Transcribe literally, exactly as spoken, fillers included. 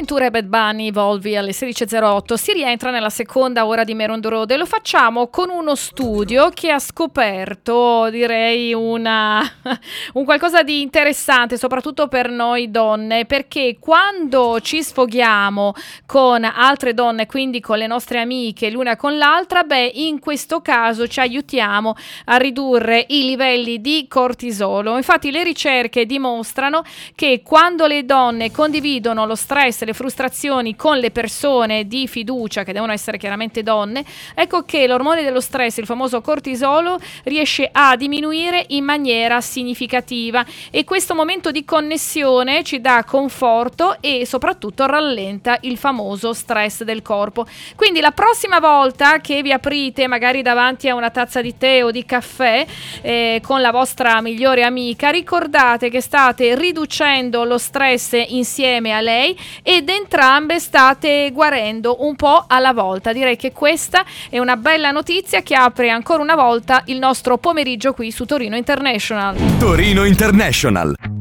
Ventura e Bad Bunny, Volvi alle sedici e zero otto. Si rientra nella seconda ora di Meron the Road e lo facciamo con uno studio che ha scoperto, direi, una un qualcosa di interessante, soprattutto per noi donne, perché quando ci sfoghiamo con altre donne, quindi con le nostre amiche l'una con l'altra, beh, in questo caso ci aiutiamo a ridurre i livelli di cortisolo. Infatti le ricerche dimostrano che quando le donne condividono lo stress e le frustrazioni con le persone di fiducia, che devono essere chiaramente donne, ecco che l'ormone dello stress, il famoso cortisolo, riesce a diminuire in maniera significativa, e questo momento di connessione ci dà conforto e soprattutto rallenta il famoso stress del corpo. Quindi la prossima volta che vi aprite magari davanti a una tazza di tè o di caffè eh, con la vostra migliore amica, ricordate che state riducendo lo stress insieme a lei ed entrambe state guarendo un po' alla volta. Direi che questa è una bella notizia che apre ancora una volta il nostro pomeriggio qui su Torino International. Torino International.